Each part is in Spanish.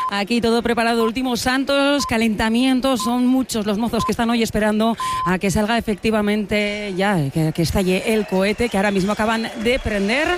aquí todo preparado, últimos santos, calentamientos, son muchos los mozos que están hoy esperando a que salga efectivamente ya, que estalle el cohete que ahora mismo acaban de prender.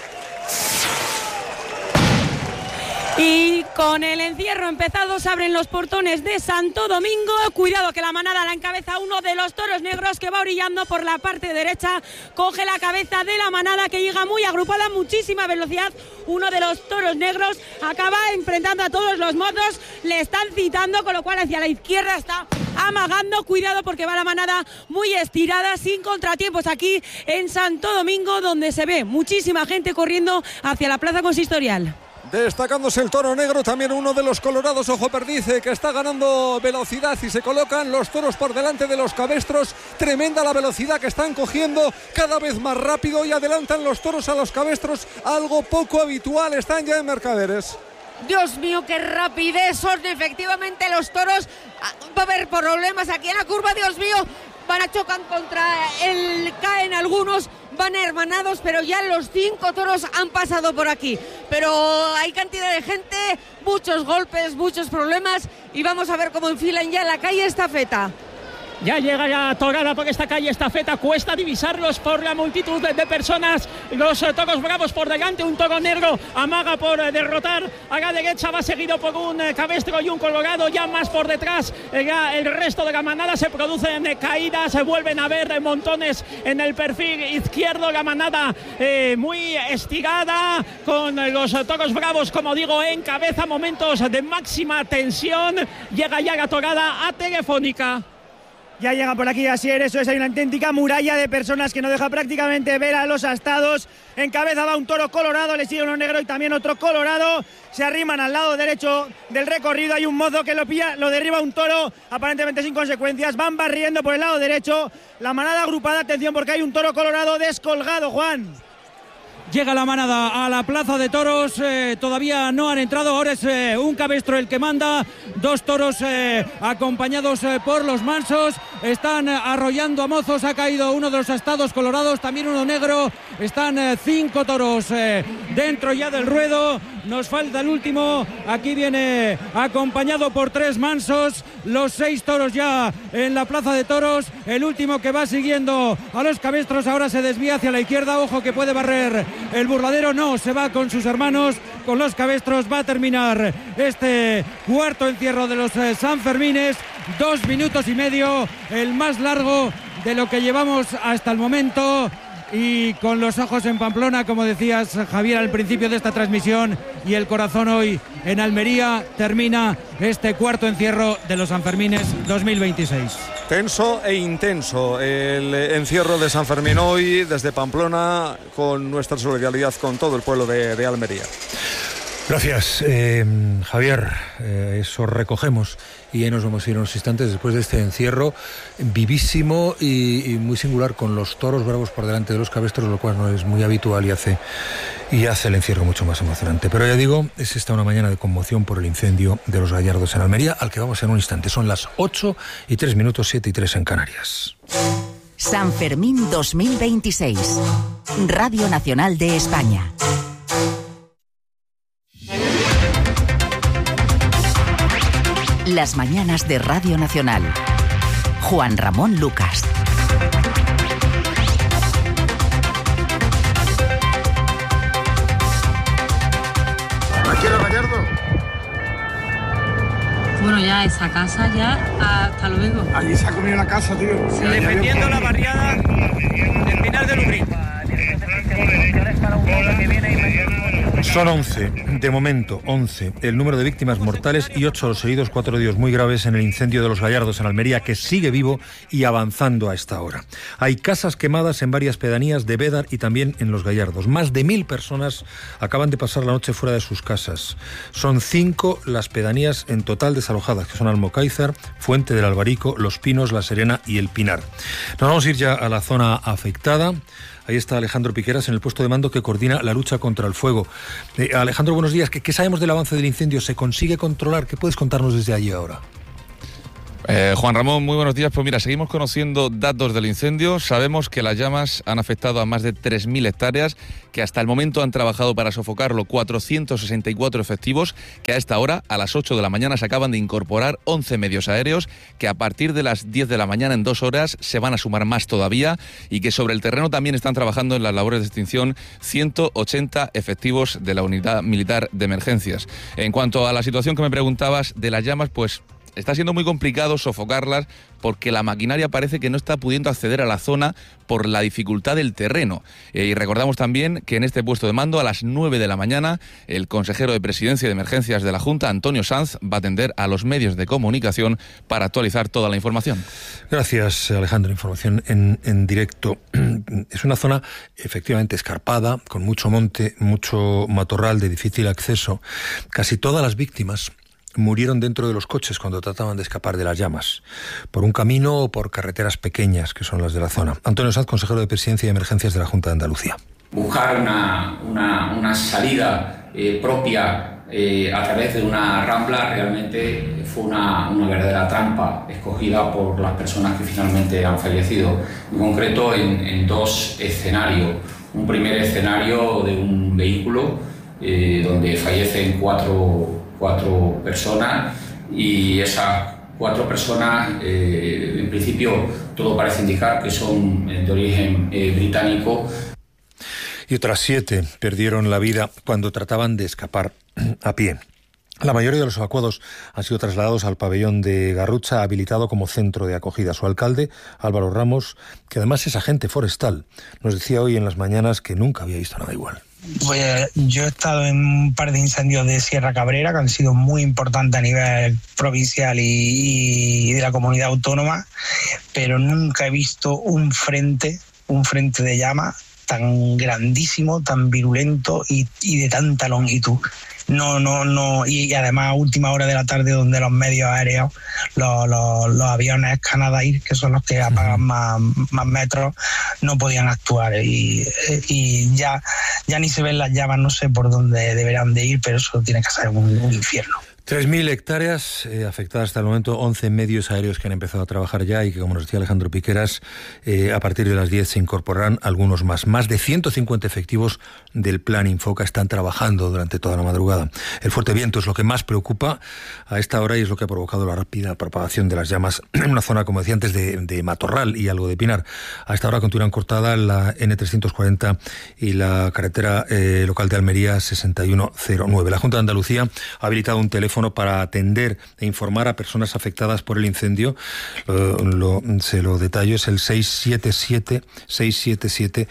Y con el encierro empezado se abren los portones de Santo Domingo. Cuidado que la manada la encabeza uno de los toros negros que va orillando por la parte derecha. Coge la cabeza de la manada que llega muy agrupada, muchísima velocidad. Uno de los toros negros acaba enfrentando a todos los mozos. Le están citando, con lo cual hacia la izquierda está amagando. Cuidado porque va la manada muy estirada, sin contratiempos aquí en Santo Domingo, donde se ve muchísima gente corriendo hacia la plaza consistorial. Destacándose el toro negro, también uno de los colorados, Ojo Perdiz, que está ganando velocidad y se colocan los toros por delante de los cabestros. Tremenda la velocidad que están cogiendo, cada vez más rápido, y adelantan los toros a los cabestros, algo poco habitual, están ya en Mercaderes. Dios mío, qué rapidez son efectivamente los toros. Va a haber problemas aquí en la curva, Dios mío. Van a chocar contra el... caen algunos, van hermanados, pero ya los 5 toros han pasado por aquí. Pero hay cantidad de gente, muchos golpes, muchos problemas, y vamos a ver cómo enfilan ya la calle Estafeta. Ya llega la togada por esta calle Estafeta, cuesta divisarlos por la multitud de personas. Los toros bravos por delante, un toro negro amaga por derrotar a la derecha, va seguido por un cabestro y un colorado, ya más por detrás. Ya el resto de la manada, se producen caídas, se vuelven a ver montones en el perfil izquierdo. La manada muy estirada, con los toros bravos, como digo, en cabeza, momentos de máxima tensión. Llega ya la togada a Telefónica. Ya llega por aquí Asier, eso es, hay una auténtica muralla de personas que no deja prácticamente ver a los astados. En cabeza va un toro colorado, le sigue uno negro y también otro colorado. Se arriman al lado derecho del recorrido, hay un mozo que lo pilla, lo derriba un toro, aparentemente sin consecuencias. Van barriendo por el lado derecho, la manada agrupada, atención porque hay un toro colorado descolgado, Juan. Llega la manada a la plaza de toros, todavía no han entrado, ahora es un cabestro el que manda, 2 toros acompañados por los mansos, están arrollando a mozos, ha caído uno de los astados colorados, también uno negro, están 5 toros dentro ya del ruedo, nos falta el último, aquí viene acompañado por 3 mansos, los 6 toros ya en la plaza de toros, el último que va siguiendo a los cabestros ahora se desvía hacia la izquierda, ojo que puede barrer el burladero, no, se va con sus hermanos, con los cabestros. Va a terminar este cuarto encierro de los Sanfermines, 2 minutos y medio, el más largo de lo que llevamos hasta el momento. Y con los ojos en Pamplona, como decías, Javier, al principio de esta transmisión, y el corazón hoy en Almería, termina este cuarto encierro de los Sanfermines 2026. Tenso e intenso el encierro de San Fermín hoy desde Pamplona, con nuestra solidaridad con todo el pueblo de Almería. Gracias, Javier. Eso recogemos y ya nos vamos a ir unos instantes después de este encierro vivísimo y muy singular, con los toros bravos por delante de los cabestros, lo cual no es muy habitual y hace el encierro mucho más emocionante. Pero ya digo, es esta una mañana de conmoción por el incendio de los Gallardos en Almería, al que vamos en un instante. Son las 8:03, 7:03 en Canarias. San Fermín 2026. Radio Nacional de España. Las mañanas de Radio Nacional. Juan Ramón Lucas. ¿Aquí era Gallardo? Bueno, ya esa casa, ya hasta luego. Allí se ha comido la casa, tío. Sí, defendiendo la barriada del Pinar de Lubrín. Son 11, de momento 11, el número de víctimas mortales y 8 los heridos, 4 de ellos muy graves en el incendio de los Gallardos en Almería, que sigue vivo y avanzando a esta hora. Hay casas quemadas en varias pedanías de Bédar y también en los Gallardos. Más de 1000 personas acaban de pasar la noche fuera de sus casas. Son 5 las pedanías en total desalojadas, que son Almocáizar, Fuente del Albarico, Los Pinos, La Serena y El Pinar. Nos vamos a ir ya a la zona afectada. Ahí está Alejandro Piqueras en el puesto de mando que coordina la lucha contra el fuego. Alejandro, buenos días. ¿Qué sabemos del avance del incendio? ¿Se consigue controlar? ¿Qué puedes contarnos desde allí ahora? Juan Ramón, muy buenos días. Pues mira, seguimos conociendo datos del incendio. Sabemos que las llamas han afectado a más de 3.000 hectáreas, que hasta el momento han trabajado para sofocarlo 464 efectivos, que a esta hora, a las 8 de la mañana, se acaban de incorporar 11 medios aéreos, que a partir de las 10 de la mañana, en 2 horas, se van a sumar más todavía, y que sobre el terreno también están trabajando en las labores de extinción 180 efectivos de la Unidad Militar de Emergencias. En cuanto a la situación que me preguntabas de las llamas, pues está siendo muy complicado sofocarlas porque la maquinaria parece que no está pudiendo acceder a la zona por la dificultad del terreno. Y recordamos también que en este puesto de mando, a las 9 de la mañana, el consejero de Presidencia y de Emergencias de la Junta, Antonio Sanz, va a atender a los medios de comunicación para actualizar toda la información. Gracias, Alejandro. Información en directo. Es una zona efectivamente escarpada, con mucho monte, mucho matorral de difícil acceso. Casi todas las víctimas murieron dentro de los coches cuando trataban de escapar de las llamas, por un camino o por carreteras pequeñas, que son las de la zona. Antonio Sanz, consejero de Presidencia y Emergencias de la Junta de Andalucía. Buscar una salida propia a través de una rambla realmente fue una verdadera trampa escogida por las personas que finalmente han fallecido, en concreto en 2 escenarios. Un primer escenario de un vehículo donde fallecen cuatro personas, y esas 4 personas, en principio, todo parece indicar que son de origen británico. Y otras 7 perdieron la vida cuando trataban de escapar a pie. La mayoría de los evacuados han sido trasladados al pabellón de Garrucha, habilitado como centro de acogida. Su alcalde, Álvaro Ramos, que además es agente forestal, nos decía hoy en las mañanas que nunca había visto nada igual. Pues yo he estado en un par de incendios de Sierra Cabrera que han sido muy importantes a nivel provincial y de la comunidad autónoma, pero nunca he visto un frente de llamas tan grandísimo, tan virulento y de tanta longitud. No, y además a última hora de la tarde, donde los medios aéreos, los aviones Canadair, que son los que apagan más metros, no podían actuar, y ya ni se ven las llamas. No sé por dónde deberán de ir, pero eso tiene que ser un infierno. 3.000 hectáreas afectadas hasta el momento, 11 medios aéreos que han empezado a trabajar ya, y que, como nos decía Alejandro Piqueras, a partir de las 10 se incorporarán algunos más. Más de 150 efectivos del Plan Infoca están trabajando durante toda la madrugada. El fuerte viento es lo que más preocupa a esta hora y es lo que ha provocado la rápida propagación de las llamas en una zona, como decía antes, de matorral y algo de pinar. A esta hora continúan cortadas la N340 y la carretera local de Almería 6109. La Junta de Andalucía ha habilitado un teléfono para atender e informar a personas afectadas por el incendio. Se lo detallo, es el 677-904-624,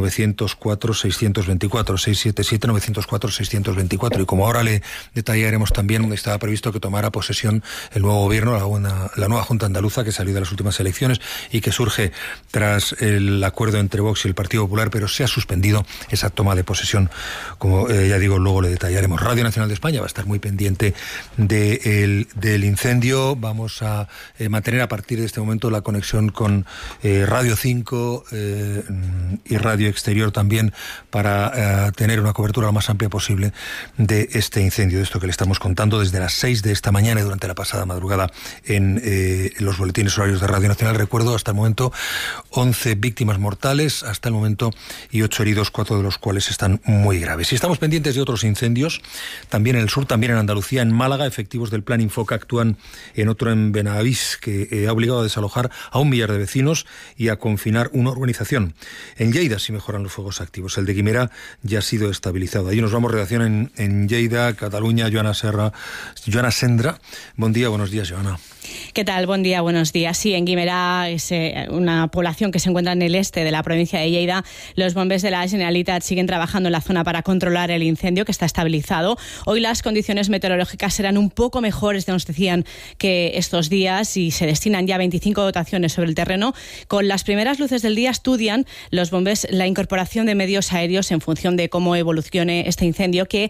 677-904-624, y como ahora le detallaremos también, estaba previsto que tomara posesión el nuevo gobierno, la nueva Junta Andaluza, que salió de las últimas elecciones y que surge tras el acuerdo entre Vox y el Partido Popular, pero se ha suspendido esa toma de posesión, como ya digo, luego le detallaremos. Radio Nacional de España va a estar muy pendiente del incendio. Vamos a mantener a partir de este momento la conexión con Radio 5 y Radio Exterior también, para tener una cobertura lo más amplia posible de este incendio, de esto que le estamos contando desde las 6 de esta mañana y durante la pasada madrugada en los boletines horarios de Radio Nacional. Recuerdo, hasta el momento 11 víctimas mortales hasta el momento y 8 heridos, 4 de los cuales están muy graves. Y estamos pendientes de otros incendios, también en el sur, también en Andalucía. En Málaga, efectivos del Plan Infoca actúan en otro en Benavís, que ha obligado a desalojar a 1 millar de vecinos y a confinar una urbanización. En Lleida sí mejoran los fuegos activos. El de Guimerá ya ha sido estabilizado. Allí nos vamos, redacción en Lleida, Cataluña. Joana Sendra. Buen día, buenos días, Joana. ¿Qué tal? Buen día, buenos días. Sí, en Guimerá, es una población que se encuentra en el este de la provincia de Lleida. Los bombers de la Generalitat siguen trabajando en la zona para controlar el incendio, que está estabilizado. Hoy las condiciones meteorológicas serán un poco mejores, nos decían, que estos días, y se destinan ya 25 dotaciones sobre el terreno. Con las primeras luces del día estudian los bombers la incorporación de medios aéreos en función de cómo evolucione este incendio, que ayer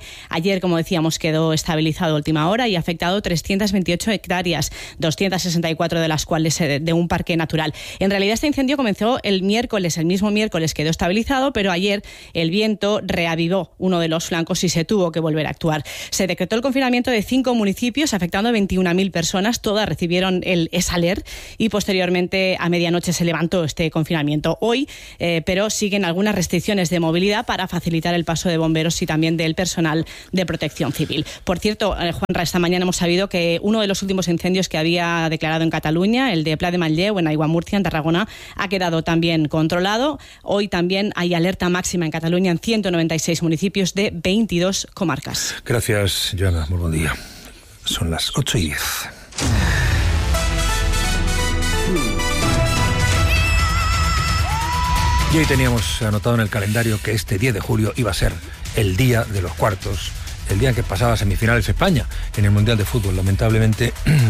ayer, como decíamos, quedó estabilizado a última hora y ha afectado 328 hectáreas, 264 de las cuales de un parque natural. En realidad este incendio comenzó el mismo miércoles quedó estabilizado, pero ayer el viento reavivó uno de los flancos y se tuvo que volver a actuar. Se decretó el confinamiento de 5 municipios, afectando a 21.000 personas. Todas recibieron el ESALER y posteriormente a medianoche se levantó este confinamiento. Hoy, pero siguen algunas restricciones de movilidad para facilitar el paso de bomberos y también del personal de protección civil. Por cierto, Juanra, esta mañana hemos sabido que uno de los últimos incendios que había declarado en Cataluña, el de Pla de Manlleu, en Aigua Murcia, en Tarragona, ha quedado también controlado. Hoy también hay alerta máxima en Cataluña en 196 municipios de 22 comarcas. Gracias, Joana. Muy buen día. Son las 8:10. Y hoy teníamos anotado en el calendario que este 10 de julio iba a ser el día de los cuartos, el día en que pasaba a semifinales España en el Mundial de Fútbol. Lamentablemente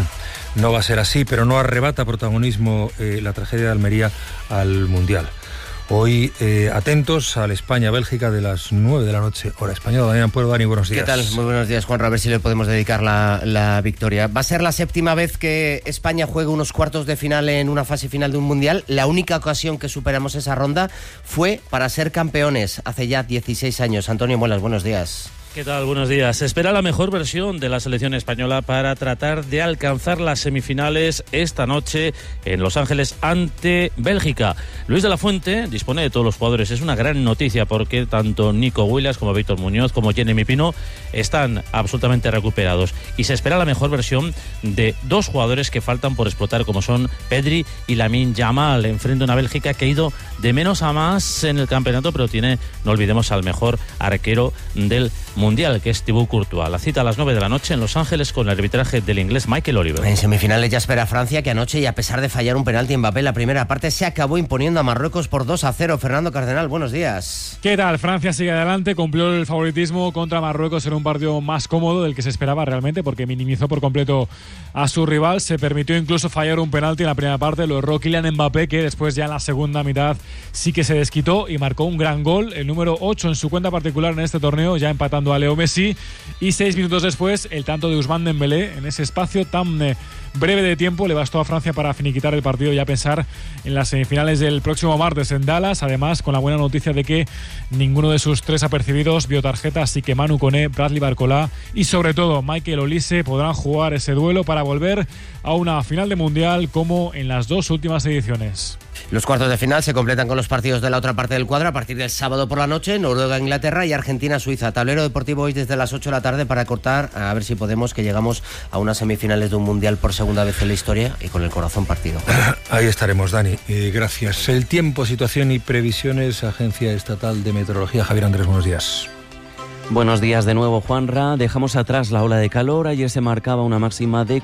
no va a ser así, pero no arrebata protagonismo la tragedia de Almería al Mundial. Hoy atentos al España-Bélgica de las 9 de la noche, hora española. Dani Ampuero, Dani, buenos días. ¿Qué tal? Muy buenos días, Juanra. A ver si le podemos dedicar la victoria. Va a ser la 7ª vez que España juegue unos cuartos de final en una fase final de un Mundial. La única ocasión que superamos esa ronda fue para ser campeones hace ya 16 años. Antonio Muelas, buenos días. ¿Qué tal? Buenos días. Se espera la mejor versión de la selección española para tratar de alcanzar las semifinales esta noche en Los Ángeles ante Bélgica. Luis de la Fuente dispone de todos los jugadores. Es una gran noticia porque tanto Nico Williams como Víctor Muñoz como Jeremy Pino están absolutamente recuperados. Y se espera la mejor versión de 2 jugadores que faltan por explotar, como son Pedri y Lamine Yamal. Enfrente a una Bélgica que ha ido de menos a más en el campeonato, pero tiene, no olvidemos, al mejor arquero del Mundial, que es Thibaut Courtois. La cita a las 9 de la noche en Los Ángeles con el arbitraje del inglés Michael Oliver. En semifinales ya espera Francia, que anoche, y a pesar de fallar un penalti Mbappé en la primera parte, se acabó imponiendo a Marruecos por 2-0. Fernando Cardenal, buenos días. ¿Qué tal? Francia sigue adelante, cumplió el favoritismo contra Marruecos en un partido más cómodo del que se esperaba realmente, porque minimizó por completo a su rival. Se permitió incluso fallar un penalti en la primera parte, lo erró Kylian Mbappé, que después ya en la segunda mitad sí que se desquitó y marcó un gran gol, el número 8 en su cuenta particular en este torneo, ya empatando a Leo Messi. Y 6 minutos después, el tanto de Ousmane Dembélé. En ese espacio tan breve de tiempo le bastó a Francia para finiquitar el partido y a pensar en las semifinales del próximo martes en Dallas. Además, con la buena noticia de que ninguno de sus 3 apercibidos vio tarjeta, así que Manu Koné, Bradley Barcola y sobre todo Michael Olise podrán jugar ese duelo para volver a una final de Mundial como en las 2 últimas ediciones. Los cuartos de final se completan con los partidos de la otra parte del cuadro a partir del sábado por la noche, Noruega-Inglaterra y Argentina-Suiza. Tablero deportivo hoy desde las 8 de la tarde para cortar, a ver si podemos, que llegamos a unas semifinales de un Mundial por segunda vez en la historia y con el corazón partido. Ahí estaremos, Dani. Gracias. El tiempo, situación y previsiones, Agencia Estatal de Meteorología. Javier Andrés, buenos días. Buenos días de nuevo, Juanra. Dejamos atrás la ola de calor. Ayer se marcaba una máxima de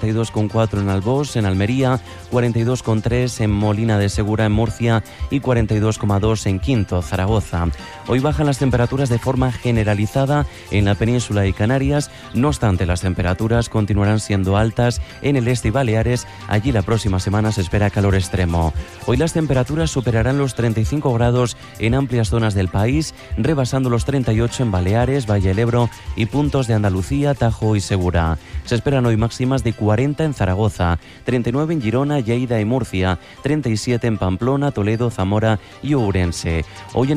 42,4 en Albós, en Almería, 42,3 en Molina de Segura, en Murcia, y 42,2 en Quinto, Zaragoza. Hoy bajan las temperaturas de forma generalizada en la península y Canarias. No obstante, las temperaturas continuarán siendo altas en el este y Baleares. Allí la próxima semana se espera calor extremo. Hoy las temperaturas superarán los 35 grados en amplias zonas del país, rebasando los 38 en Baleares, Valle del Ebro y puntos de Andalucía, Tajo y Segura. Se esperan hoy máximas de 40 en Zaragoza, 39 en Girona, Lleida y Murcia, 37 en Pamplona, Toledo, Zamora y Ourense.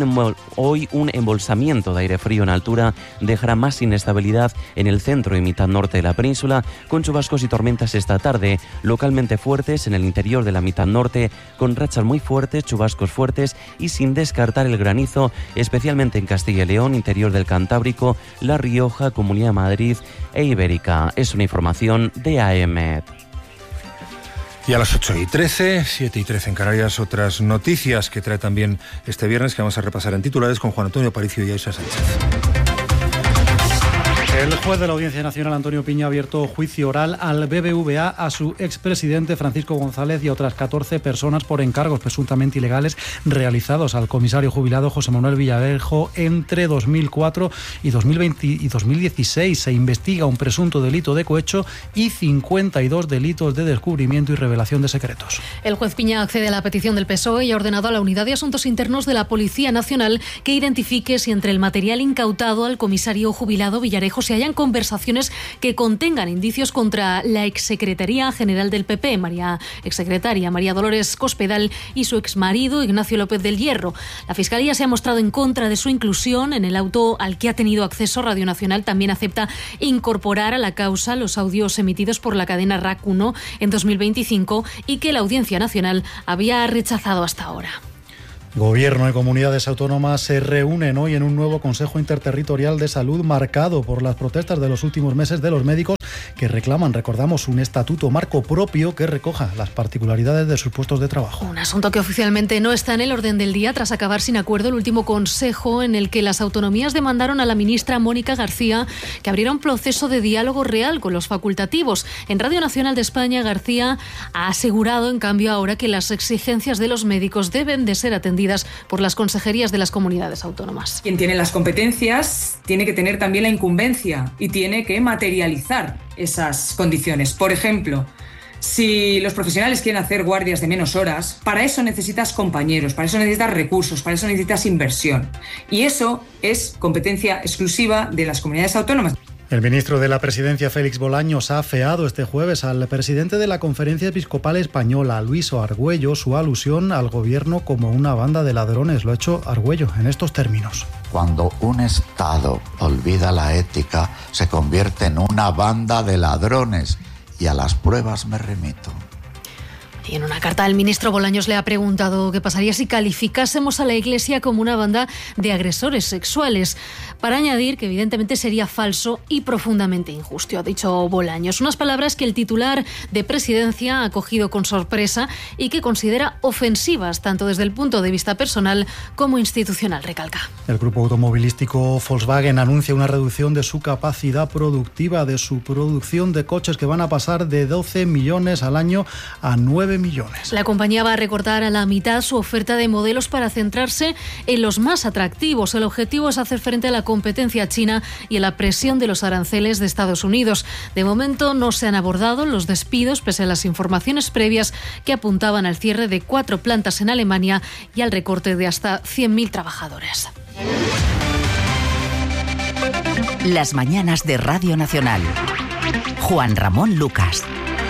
Hoy un embolsamiento de aire frío en altura dejará más inestabilidad en el centro y mitad norte de la península, con chubascos y tormentas esta tarde, localmente fuertes en el interior de la mitad norte, con rachas muy fuertes, chubascos fuertes y sin descartar el granizo, especialmente en Castilla y León, interior del Cantábrico, La Rioja, Comunidad de Madrid e Ibérica. Es una información de AEMET. Y a las 8:13, 7:13 en Canarias, otras noticias que trae también este viernes, que vamos a repasar en titulares con Juan Antonio Aparicio y Aisha Sánchez. El juez de la Audiencia Nacional, Antonio Piña, ha abierto juicio oral al BBVA, a su expresidente Francisco González y a otras 14 personas por encargos presuntamente ilegales realizados al comisario jubilado José Manuel Villarejo entre 2004 y 2016. Se investiga un presunto delito de cohecho y 52 delitos de descubrimiento y revelación de secretos. El juez Piña accede a la petición del PSOE y ha ordenado a la Unidad de Asuntos Internos de la Policía Nacional que identifique si entre el material incautado al comisario jubilado Villarejo se hallan conversaciones que contengan indicios contra la exsecretaria general del PP, exsecretaria María Dolores Cospedal, y su exmarido Ignacio López del Hierro. La Fiscalía se ha mostrado en contra de su inclusión en el auto al que ha tenido acceso Radio Nacional. También acepta incorporar a la causa los audios emitidos por la cadena RAC 1 en 2025 y que la Audiencia Nacional había rechazado hasta ahora. Gobierno y comunidades autónomas se reúnen hoy en un nuevo Consejo Interterritorial de Salud marcado por las protestas de los últimos meses de los médicos que reclaman, recordamos, un estatuto marco propio que recoja las particularidades de sus puestos de trabajo. Un asunto que oficialmente no está en el orden del día tras acabar sin acuerdo el último consejo en el que las autonomías demandaron a la ministra Mónica García que abriera un proceso de diálogo real con los facultativos. En Radio Nacional de España, García ha asegurado, en cambio, ahora que las exigencias de los médicos deben de ser atendidas por las consejerías de las comunidades autónomas. Quien tiene las competencias tiene que tener también la incumbencia y tiene que materializar esas condiciones. Por ejemplo, si los profesionales quieren hacer guardias de menos horas, para eso necesitas compañeros, para eso necesitas recursos, para eso necesitas inversión. Y eso es competencia exclusiva de las comunidades autónomas. El ministro de la Presidencia, Félix Bolaños, ha afeado este jueves al presidente de la Conferencia Episcopal Española, Luis Argüello, su alusión al gobierno como una banda de ladrones. Lo ha hecho Argüello en estos términos. Cuando un Estado olvida la ética, se convierte en una banda de ladrones, y a las pruebas me remito. Y en una carta el ministro Bolaños le ha preguntado qué pasaría si calificásemos a la Iglesia como una banda de agresores sexuales, para añadir que evidentemente sería falso y profundamente injusto, ha dicho Bolaños. Unas palabras que el titular de Presidencia ha cogido con sorpresa y que considera ofensivas tanto desde el punto de vista personal como institucional, recalca. El grupo automovilístico Volkswagen anuncia una reducción de su capacidad productiva, de su producción de coches, que van a pasar de 12 millones al año a 9 millones. La compañía va a recortar a la mitad su oferta de modelos para centrarse en los más atractivos. El objetivo es hacer frente a la competencia china y a la presión de los aranceles de Estados Unidos. De momento no se han abordado los despidos, pese a las informaciones previas que apuntaban al cierre de 4 plantas en Alemania y al recorte de hasta 100.000 trabajadores. Las mañanas de Radio Nacional. Juan Ramón Lucas.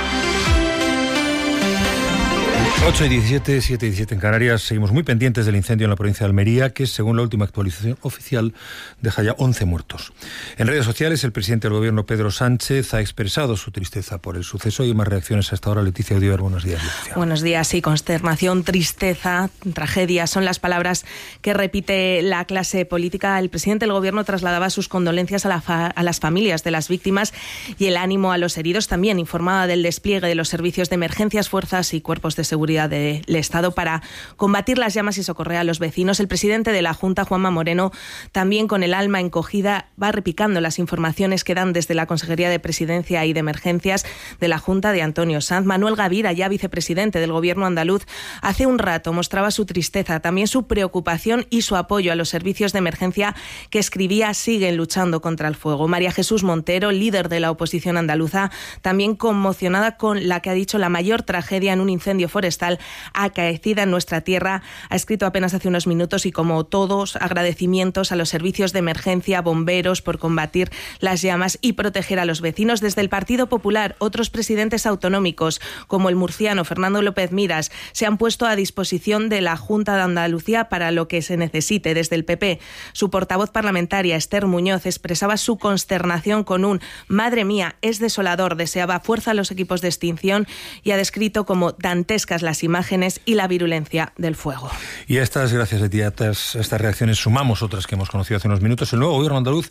8:17, 7:17 en Canarias. Seguimos muy pendientes del incendio en la provincia de Almería, que según la última actualización oficial deja ya 11 muertos. En redes sociales, el presidente del gobierno, Pedro Sánchez, ha expresado su tristeza por el suceso. Y más reacciones hasta ahora. Leticia Odiver, buenos días, Leticia. Buenos días, sí, consternación, tristeza, tragedia, son las palabras que repite la clase política. El presidente del gobierno trasladaba sus condolencias a las familias de las víctimas y el ánimo a los heridos. También informaba del despliegue de los servicios de emergencias, fuerzas y cuerpos de seguridad del Estado para combatir las llamas y socorrer a los vecinos. El presidente de la Junta, Juanma Moreno, también con el alma encogida, va repicando las informaciones que dan desde la Consejería de Presidencia y de Emergencias de la Junta de Antonio Sanz. Manuel Gavira, ya vicepresidente del Gobierno andaluz, hace un rato mostraba su tristeza, también su preocupación y su apoyo a los servicios de emergencia que, escribía, siguen luchando contra el fuego. María Jesús Montero, líder de la oposición andaluza, también conmocionada con la que ha dicho la mayor tragedia en un incendio forestal acaecida en nuestra tierra, ha escrito apenas hace unos minutos, y como todos, agradecimientos a los servicios de emergencia, bomberos, por combatir las llamas y proteger a los vecinos. Desde el Partido Popular, otros presidentes autonómicos, como el murciano Fernando López Miras, se han puesto a disposición de la Junta de Andalucía para lo que se necesite. Desde el PP, su portavoz parlamentaria, Esther Muñoz, expresaba su consternación con un «Madre mía, es desolador», deseaba fuerza a los equipos de extinción y ha descrito como dantescas las imágenes y la virulencia del fuego. Y a estas, gracias a ti, a estas reacciones sumamos otras que hemos conocido hace unos minutos. El nuevo gobierno andaluz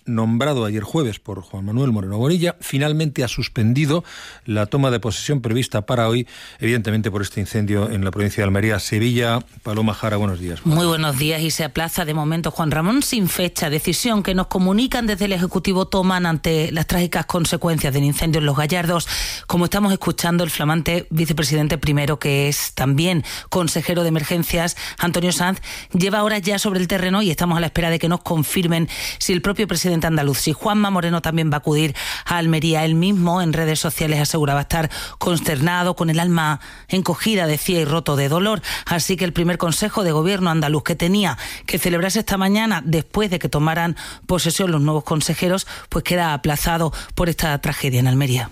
nombrado ayer jueves por Juan Manuel Moreno Bonilla, finalmente ha suspendido la toma de posesión prevista para hoy, evidentemente por este incendio en la provincia de Almería. Sevilla, Paloma Jara, buenos días. Muy buenos días, y se aplaza de momento, Juan Ramón, sin fecha. Decisión que nos comunican desde el Ejecutivo toman ante las trágicas consecuencias del incendio en Los Gallardos. Como estamos escuchando, el flamante vicepresidente primero, que es también consejero de emergencias, Antonio Sanz, lleva horas ya sobre el terreno y estamos a la espera de que nos confirmen si el propio presidente andaluz, si Juanma Moreno también va a acudir a Almería. Él mismo en redes sociales aseguraba estar consternado, con el alma encogida, decía, y roto de dolor. Así que el primer Consejo de Gobierno andaluz, que tenía que celebrarse esta mañana después de que tomaran posesión los nuevos consejeros, pues queda aplazado por esta tragedia en Almería.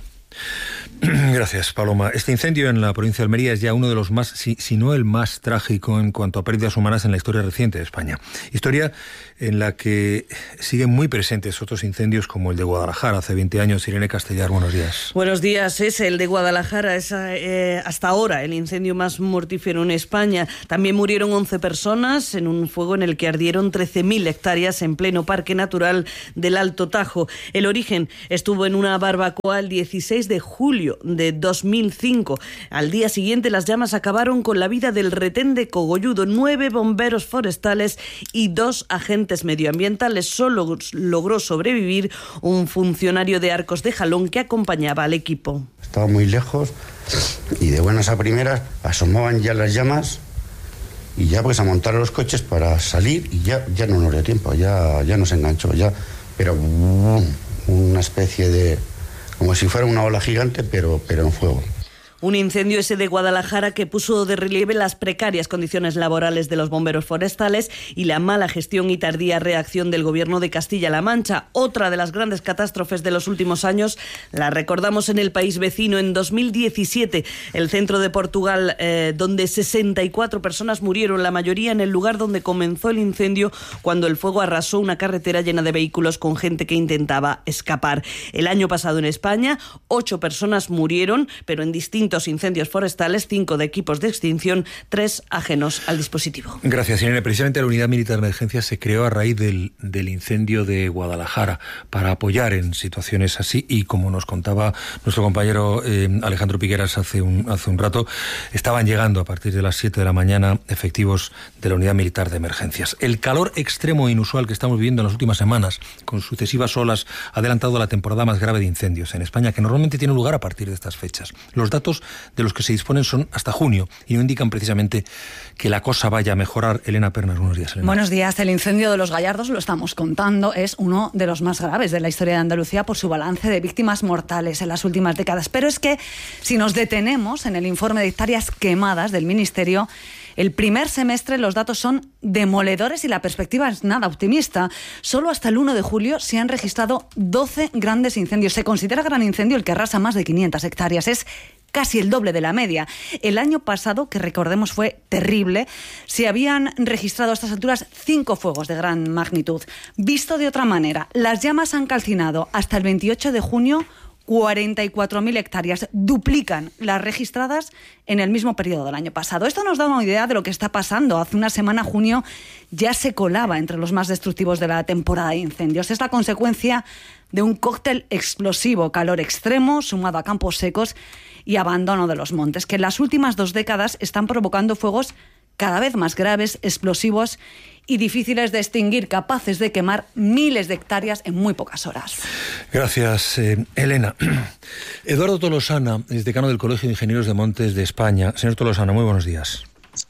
Gracias, Paloma. Este incendio en la provincia de Almería es ya uno de los más, si no el más trágico en cuanto a pérdidas humanas en la historia reciente de España. Historia en la que siguen muy presentes otros incendios como el de Guadalajara hace 20 años. Irene Castellar, buenos días. Buenos días. Es el de Guadalajara, es hasta ahora el incendio más mortífero en España. También murieron 11 personas en un fuego en el que ardieron 13.000 hectáreas en pleno Parque Natural del Alto Tajo. El origen estuvo en una barbacoa el 16 de julio de 2005. Al día siguiente, las llamas acabaron con la vida del retén de Cogolludo. 9 bomberos forestales y 2 agentes medioambientales. Solo logró sobrevivir un funcionario de Arcos de Jalón que acompañaba al equipo. Estaba muy lejos y de buenas a primeras asomaban ya las llamas y ya pues a montar los coches para salir y ya no nos dio tiempo, ya nos enganchó, ya, pero una especie de, como si fuera una ola gigante, pero en fuego. Un incendio ese de Guadalajara que puso de relieve las precarias condiciones laborales de los bomberos forestales y la mala gestión y tardía reacción del Gobierno de Castilla-La Mancha. Otra de las grandes catástrofes de los últimos años la recordamos en el país vecino en 2017, el centro de Portugal, donde 64 personas murieron, la mayoría en el lugar donde comenzó el incendio, cuando el fuego arrasó una carretera llena de vehículos con gente que intentaba escapar. El año pasado en España, 8 personas murieron, pero en distintos incendios forestales, 5 de equipos de extinción, 3 ajenos al dispositivo. Gracias, Irene. Precisamente la Unidad Militar de Emergencia se creó a raíz del incendio de Guadalajara para apoyar en situaciones así, y como nos contaba nuestro compañero Alejandro Piqueras hace un rato, estaban llegando a partir de las 7 de la mañana efectivos de la Unidad Militar de Emergencias. El calor extremo e inusual que estamos viviendo en las últimas semanas, con sucesivas olas, ha adelantado la temporada más grave de incendios en España, que normalmente tiene lugar a partir de estas fechas. Los datos de los que se disponen son hasta junio y no indican precisamente que la cosa vaya a mejorar. Elena Pernas, buenos días, Elena. Buenos días. El incendio de Los Gallardos, lo estamos contando, es uno de los más graves de la historia de Andalucía por su balance de víctimas mortales en las últimas décadas. Pero es que si nos detenemos en el informe de hectáreas quemadas del Ministerio, el primer semestre los datos son demoledores y la perspectiva es nada optimista. Solo hasta el 1 de julio se han registrado 12 grandes incendios. Se considera gran incendio el que arrasa más de 500 hectáreas. Es casi el doble de la media. El año pasado, que recordemos fue terrible, se habían registrado a estas alturas 5 fuegos de gran magnitud. Visto de otra manera, las llamas han calcinado hasta el 28 de junio 44.000 hectáreas, duplican las registradas en el mismo periodo del año pasado. Esto nos da una idea de lo que está pasando. Hace una semana, junio ya se colaba entre los más destructivos de la temporada de incendios. Es la consecuencia de un cóctel explosivo, calor extremo, sumado a campos secos y abandono de los montes, que en las últimas 2 décadas están provocando fuegos cada vez más graves, explosivos y difíciles de extinguir, capaces de quemar miles de hectáreas en muy pocas horas. Gracias, Elena. Eduardo Tolosana es decano del Colegio de Ingenieros de Montes de España. Señor Tolosana, muy buenos días.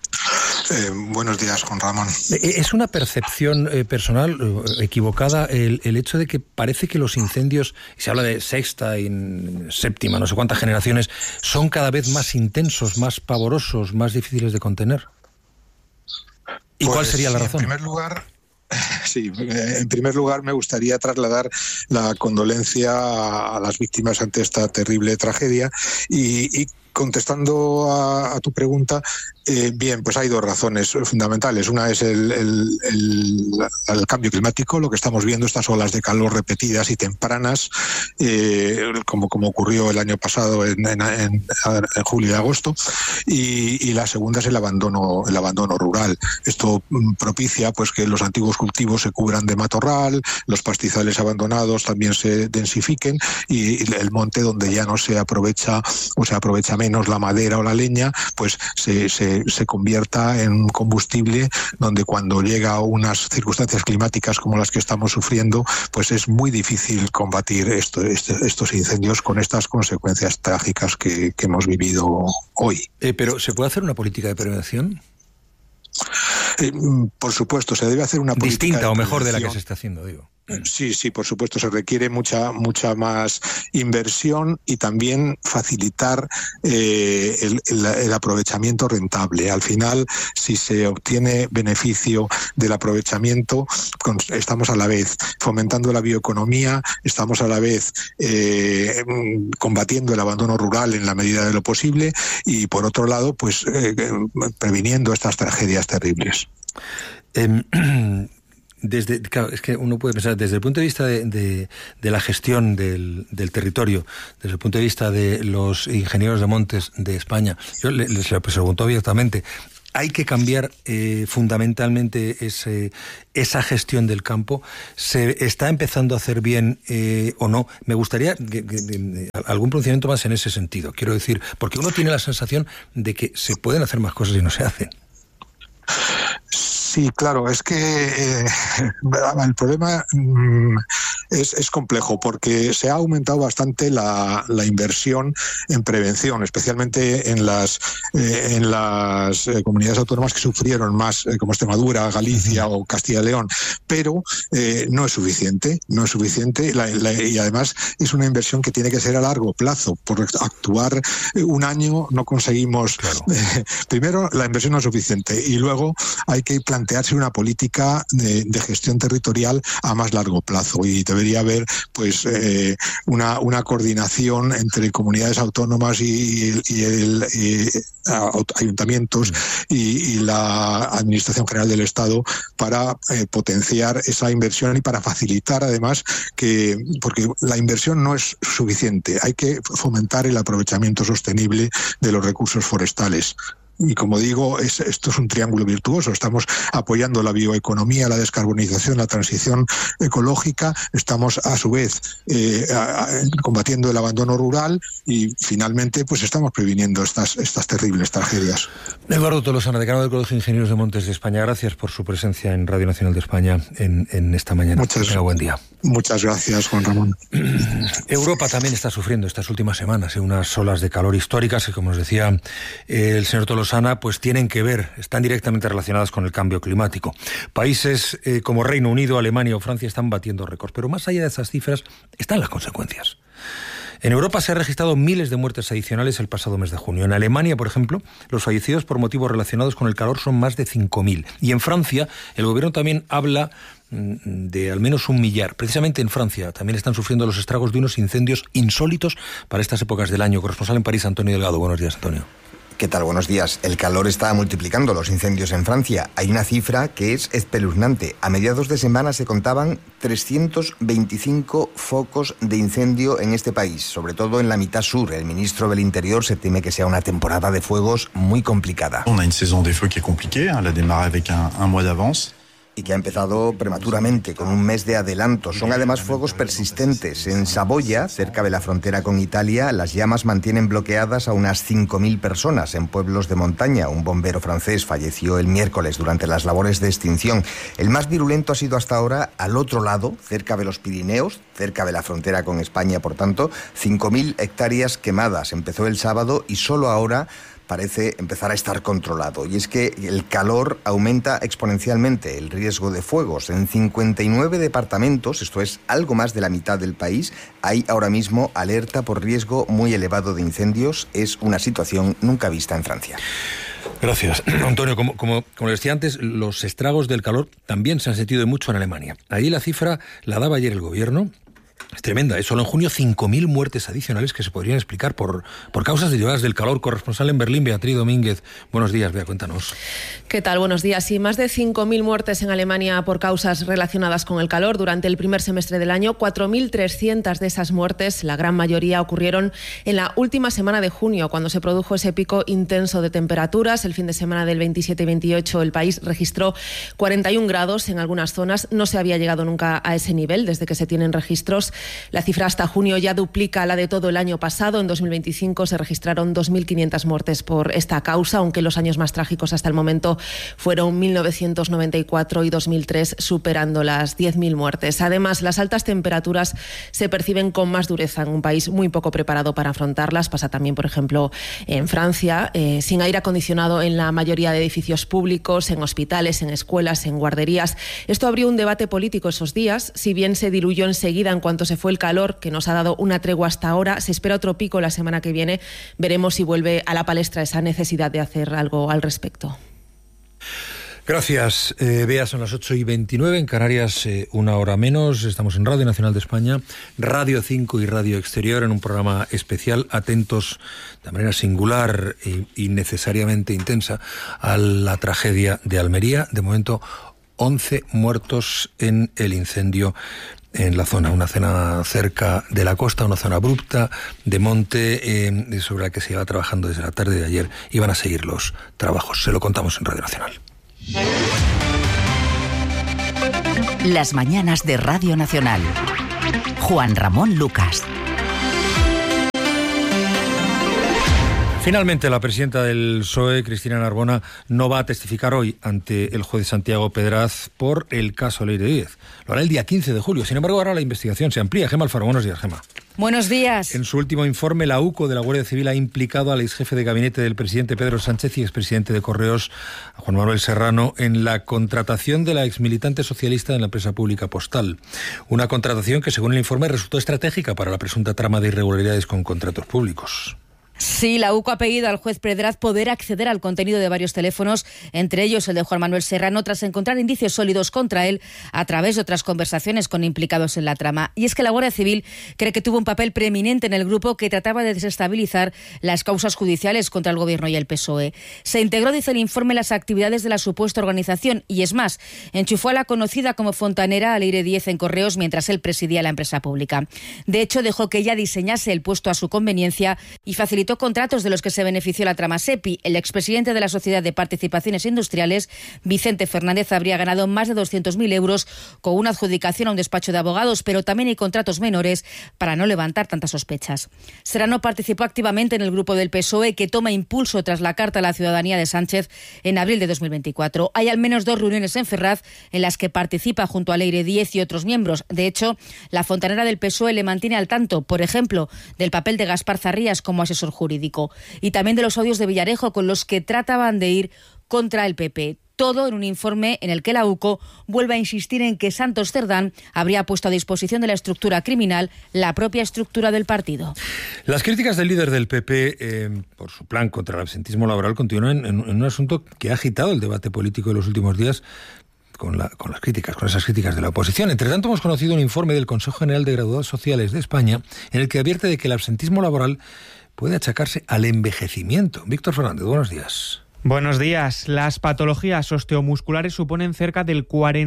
Buenos días, Juan Ramón. ¿Es una percepción personal equivocada el hecho de que parece que los incendios, se habla de sexta y séptima, no sé cuántas generaciones, son cada vez más intensos, más pavorosos, más difíciles de contener? ¿Y cuál sería la razón? En primer lugar me gustaría trasladar la condolencia a las víctimas ante esta terrible tragedia y contestando a tu pregunta, bien, pues hay dos razones fundamentales. Una es el cambio climático, lo que estamos viendo, estas olas de calor repetidas y tempranas, como ocurrió el año pasado en julio y agosto, y la segunda es el abandono rural. Esto propicia pues que los antiguos cultivos se cubran de matorral, los pastizales abandonados también se densifiquen, y el monte, donde ya no se aprovecha o se aprovecha menos la madera o la leña, pues se convierta en combustible, donde cuando llega a unas circunstancias climáticas como las que estamos sufriendo, pues es muy difícil combatir estos incendios con estas consecuencias trágicas que hemos vivido hoy. ¿Pero se puede hacer una política de prevención? Por supuesto, se debe hacer una política distinta o mejor de la que se está haciendo, digo. Sí, por supuesto, se requiere mucha más inversión y también facilitar el aprovechamiento rentable. Al final, si se obtiene beneficio del aprovechamiento, estamos a la vez fomentando la bioeconomía, estamos a la vez combatiendo el abandono rural en la medida de lo posible y, por otro lado, pues previniendo estas tragedias terribles. Claro, es que uno puede pensar desde el punto de vista de la gestión del territorio, desde el punto de vista de los ingenieros de montes de España. Yo les pregunto abiertamente, ¿hay que cambiar fundamentalmente esa gestión del campo? ¿Se está empezando a hacer bien o no? Me gustaría algún pronunciamiento más en ese sentido. Quiero decir, porque uno tiene la sensación de que se pueden hacer más cosas y no se hacen. Sí, claro, es que el problema es complejo, porque se ha aumentado bastante la inversión en prevención, especialmente en las comunidades autónomas que sufrieron más, como Extremadura, Galicia o Castilla y León, pero no es suficiente, y además es una inversión que tiene que ser a largo plazo. Por actuar un año no conseguimos, claro. Primero, la inversión no es suficiente, y luego hay que plantearse una política de gestión territorial a más largo plazo, y debería haber pues una coordinación entre comunidades autónomas y ayuntamientos y la Administración General del Estado para potenciar esa inversión y para facilitar además porque la inversión no es suficiente, hay que fomentar el aprovechamiento sostenible de los recursos forestales. Y como digo, esto es un triángulo virtuoso. Estamos apoyando la bioeconomía, la descarbonización, la transición ecológica. Estamos, a su vez, combatiendo el abandono rural y, finalmente, pues estamos previniendo estas terribles tragedias. Eduardo Tolosana, decano del Colegio de Ingenieros de Montes de España, gracias por su presencia en Radio Nacional de España en esta mañana. Buen día. Muchas gracias, Juan Ramón. Europa también está sufriendo estas últimas semanas unas olas de calor históricas que, como nos decía el señor Tolosana, pues están directamente relacionadas con el cambio climático. Países como Reino Unido, Alemania o Francia están batiendo récords, pero más allá de esas cifras están las consecuencias. En Europa se han registrado miles de muertes adicionales el pasado mes de junio. En Alemania, por ejemplo, los fallecidos por motivos relacionados con el calor son más de 5.000. Y en Francia, el gobierno también habla de al menos 1 millar. Precisamente en Francia también están sufriendo los estragos de unos incendios insólitos para estas épocas del año. Corresponsal en París, Antonio Delgado. Buenos días, Antonio. ¿Qué tal? Buenos días. El calor está multiplicando los incendios en Francia. Hay una cifra que es espeluznante. A mediados de semana se contaban 325 focos de incendio en este país, sobre todo en la mitad sur. El ministro del Interior se teme que sea una temporada de fuegos muy complicada. On a une saison des feux qui est compliquée, elle a démarré avec un mois d'avance. Y que ha empezado prematuramente, con un mes de adelanto. Son además fuegos persistentes. En Saboya, cerca de la frontera con Italia, las llamas mantienen bloqueadas a unas 5.000 personas en pueblos de montaña. Un bombero francés falleció el miércoles durante las labores de extinción. El más virulento ha sido hasta ahora al otro lado, cerca de los Pirineos, cerca de la frontera con España, por tanto, 5.000 hectáreas quemadas. Empezó el sábado y solo ahora parece empezar a estar controlado. Y es que el calor aumenta exponencialmente el riesgo de fuegos. En 59 departamentos, esto es algo más de la mitad del país, hay ahora mismo alerta por riesgo muy elevado de incendios. Es una situación nunca vista en Francia. Gracias. Antonio, como decía antes, los estragos del calor también se han sentido mucho en Alemania. Ahí la cifra la daba ayer el gobierno. Es tremenda, solo en junio 5.000 muertes adicionales que se podrían explicar por causas derivadas del calor. Corresponsal en Berlín, Beatriz Domínguez. Buenos días, Bea, cuéntanos. ¿Qué tal? Buenos días. Sí, más de 5.000 muertes en Alemania por causas relacionadas con el calor durante el primer semestre del año. 4.300 de esas muertes, la gran mayoría, ocurrieron en la última semana de junio, cuando se produjo ese pico intenso de temperaturas. El fin de semana del 27 y 28 el país registró 41 grados en algunas zonas. No se había llegado nunca a ese nivel desde que se tienen registros. La cifra hasta junio ya duplica la de todo el año pasado. En 2025 se registraron 2.500 muertes por esta causa, aunque los años más trágicos hasta el momento fueron 1994 y 2003, superando las 10.000 muertes. Además, las altas temperaturas se perciben con más dureza en un país muy poco preparado para afrontarlas. Pasa también, por ejemplo, en Francia, sin aire acondicionado en la mayoría de edificios públicos, en hospitales, en escuelas, en guarderías. Esto abrió un debate político esos días, si bien se diluyó enseguida en cuanto se fue el calor, que nos ha dado una tregua hasta ahora. Se espera otro pico la semana que viene. Veremos si vuelve a la palestra esa necesidad de hacer algo al respecto. Gracias, Bea. Son las 8:29, en Canarias una hora menos. Estamos en Radio Nacional de España, Radio 5 y Radio Exterior, en un programa especial, atentos de manera singular y necesariamente intensa a la tragedia de Almería. De momento, 11 muertos en el incendio en la zona, una zona cerca de la costa, una zona abrupta de monte sobre la que se lleva trabajando desde la tarde de ayer, y van a seguir los trabajos. Se lo contamos en Radio Nacional. Las mañanas de Radio Nacional. Juan Ramón Lucas. Finalmente, la presidenta del PSOE, Cristina Narbona, no va a testificar hoy ante el juez Santiago Pedraz por el caso Leire Díez. Lo hará el día 15 de julio. Sin embargo, ahora la investigación se amplía. Gemma Alfaro, buenos días, Gemma. Buenos días. En su último informe, la UCO de la Guardia Civil ha implicado al exjefe de gabinete del presidente Pedro Sánchez y expresidente de Correos, a Juan Manuel Serrano, en la contratación de la exmilitante socialista en la empresa pública Postal. Una contratación que, según el informe, resultó estratégica para la presunta trama de irregularidades con contratos públicos. Sí, la UCO ha pedido al juez Pedraz poder acceder al contenido de varios teléfonos, entre ellos el de Juan Manuel Serrano, tras encontrar indicios sólidos contra él a través de otras conversaciones con implicados en la trama. Y es que la Guardia Civil cree que tuvo un papel preeminente en el grupo que trataba de desestabilizar las causas judiciales contra el Gobierno y el PSOE. Se integró, dice el informe, las actividades de la supuesta organización y, es más, enchufó a la conocida como fontanera, a Leire Díez, en Correos mientras él presidía la empresa pública. De hecho, dejó que ella diseñase el puesto a su conveniencia y facilitó contratos de los que se benefició la trama SEPI. El expresidente de la Sociedad de Participaciones Industriales, Vicente Fernández, habría ganado más de 200.000 euros con una adjudicación a un despacho de abogados, pero también hay contratos menores para no levantar tantas sospechas. Serrano participó activamente en el grupo del PSOE que toma impulso tras la Carta a la Ciudadanía de Sánchez en abril de 2024. Hay al menos 2 reuniones en Ferraz en las que participa junto a Leire Díez y otros miembros. De hecho, la fontanera del PSOE le mantiene al tanto, por ejemplo, del papel de Gaspar Zarrías como asesor jurídico y también de los audios de Villarejo con los que trataban de ir contra el PP. Todo en un informe en el que la UCO vuelve a insistir en que Santos Cerdán habría puesto a disposición de la estructura criminal la propia estructura del partido. Las críticas del líder del PP por su plan contra el absentismo laboral continúan en un asunto que ha agitado el debate político de los últimos días, con esas críticas de la oposición. Entre tanto, hemos conocido un informe del Consejo General de Graduados Sociales de España en el que advierte de que el absentismo laboral puede achacarse al envejecimiento. Víctor Fernández, buenos días. Buenos días. Las patologías osteomusculares suponen cerca del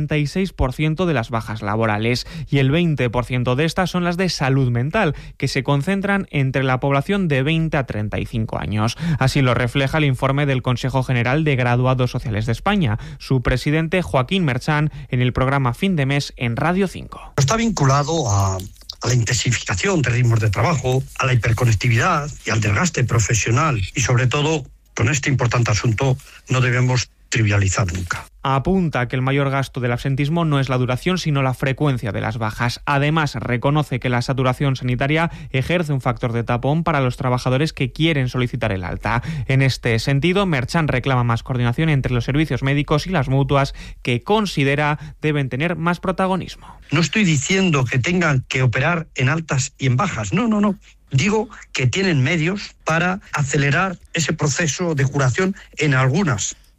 46% de las bajas laborales y el 20% de estas son las de salud mental, que se concentran entre la población de 20 a 35 años. Así lo refleja el informe del Consejo General de Graduados Sociales de España. Su presidente, Joaquín Merchan, en el programa Fin de Mes en Radio 5. Está vinculado a la intensificación de ritmos de trabajo, a la hiperconectividad y al desgaste profesional y, sobre todo, con este importante asunto no debemos trivializar nunca. Apunta que el mayor gasto del absentismo no es la duración, sino la frecuencia de las bajas. Además, reconoce que la saturación sanitaria ejerce un factor de tapón para los trabajadores que quieren solicitar el alta. En este sentido, Merchan reclama más coordinación entre los servicios médicos y las mutuas, que considera deben tener más protagonismo. No estoy diciendo que tengan que operar en altas y en bajas, no. Digo que tienen medios para acelerar ese proceso de curación en algunas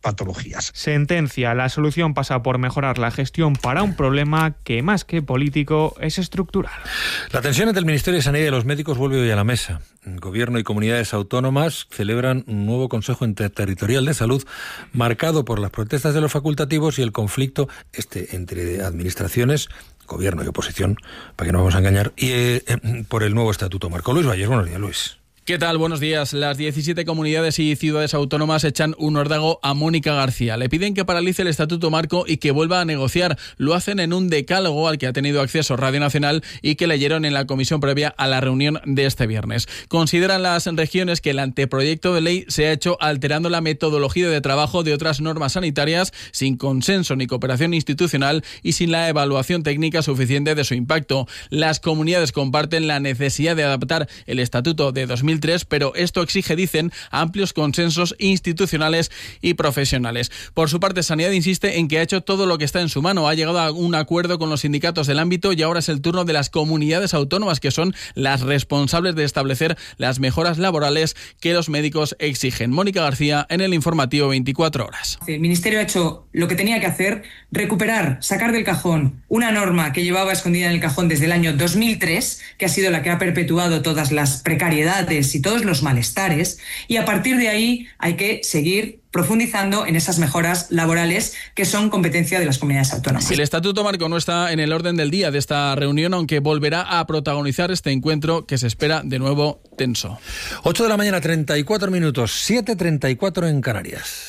patologías. Sentencia: la solución pasa por mejorar la gestión para un problema que, más que político, es estructural. La tensión entre el Ministerio de Sanidad y los médicos vuelve hoy a la mesa. El Gobierno y comunidades autónomas celebran un nuevo Consejo Interterritorial de Salud marcado por las protestas de los facultativos y el conflicto entre administraciones, gobierno y oposición, para que no vamos a engañar, y por el nuevo Estatuto Marco. Luis Valles, buenos días, Luis. ¿Qué tal? Buenos días. Las 17 comunidades y ciudades autónomas echan un órdago a Mónica García. Le piden que paralice el Estatuto Marco y que vuelva a negociar. Lo hacen en un decálogo al que ha tenido acceso Radio Nacional y que leyeron en la comisión previa a la reunión de este viernes. Consideran las regiones que el anteproyecto de ley se ha hecho alterando la metodología de trabajo de otras normas sanitarias, sin consenso ni cooperación institucional y sin la evaluación técnica suficiente de su impacto. Las comunidades comparten la necesidad de adaptar el Estatuto de 2003, pero esto exige, dicen, amplios consensos institucionales y profesionales. Por su parte, Sanidad insiste en que ha hecho todo lo que está en su mano. Ha llegado a un acuerdo con los sindicatos del ámbito y ahora es el turno de las comunidades autónomas, que son las responsables de establecer las mejoras laborales que los médicos exigen. Mónica García, en el informativo 24 horas. El Ministerio ha hecho lo que tenía que hacer: recuperar, sacar del cajón una norma que llevaba escondida en el cajón desde el año 2003, que ha sido la que ha perpetuado todas las precariedades y todos los malestares, y a partir de ahí hay que seguir profundizando en esas mejoras laborales que son competencia de las comunidades autónomas. El Estatuto Marco no está en el orden del día de esta reunión, aunque volverá a protagonizar este encuentro que se espera de nuevo tenso. 8 de la mañana, 34 minutos, 7:34 en Canarias.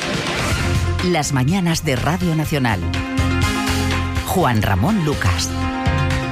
Las mañanas de Radio Nacional. Juan Ramón Lucas.